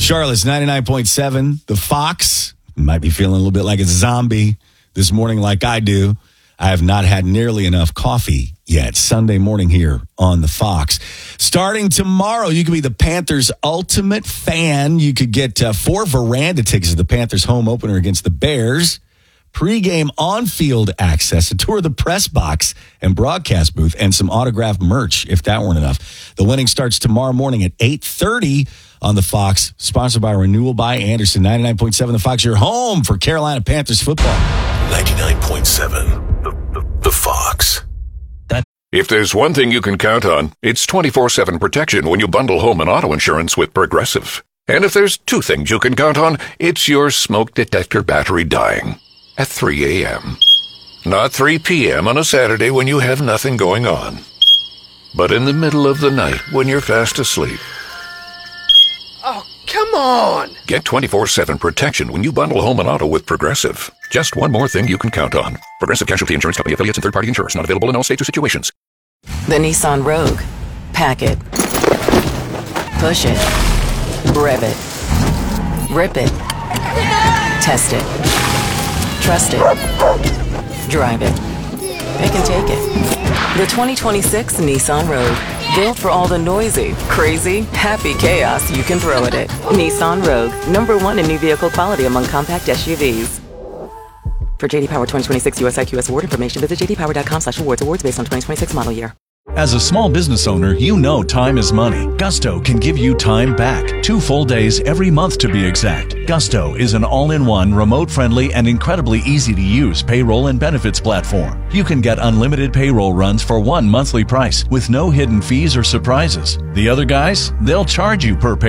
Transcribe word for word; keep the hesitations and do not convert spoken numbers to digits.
Charlotte's ninety-nine point seven. The Fox might be feeling a little bit like a zombie this morning like I do. I have not had nearly enough coffee yet. Sunday morning here on the Fox. Starting tomorrow, you can be the Panthers' ultimate fan. You could get uh, four veranda tickets to the Panthers' home opener against the Bears, pregame on-field access, a tour of the press box and broadcast booth, and some autographed merch, if that weren't enough. The winning starts tomorrow morning at eight thirty on the Fox, sponsored by Renewal by Anderson. ninety-nine point seven The Fox, your home for Carolina Panthers football. ninety-nine point seven The, the, the Fox. That- if there's one thing you can count on, it's twenty-four seven protection when you bundle home and auto insurance with Progressive. And if there's two things you can count on, it's your smoke detector battery dying at three a.m. Not three p.m. on a Saturday when you have nothing going on, but in the middle of the night when you're fast asleep. Oh, come on! Get twenty-four seven protection when you bundle home and auto with Progressive. Just one more thing you can count on. Progressive Casualty Insurance Company affiliates and third-party insurers. Not available in all states or situations. The Nissan Rogue. Pack it. Push it. Rev it. Rip it. Test it. Trust it. Drive it. It can take it. The twenty twenty-six Nissan Rogue. Built for all the noisy, crazy, happy chaos you can throw at it. Nissan Rogue. Number one in new vehicle quality among compact S U Vs. For J D Power twenty twenty-six U S I Q S award information, visit j d power dot com slash awards. Awards based on twenty twenty-six model year. As a small business owner, you know time is money. Gusto can give you time back. Two full days every month to be exact. Gusto is an all-in-one, remote-friendly, and incredibly easy-to-use payroll and benefits platform. You can get unlimited payroll runs for one monthly price with no hidden fees or surprises. The other guys, they'll charge you per pay.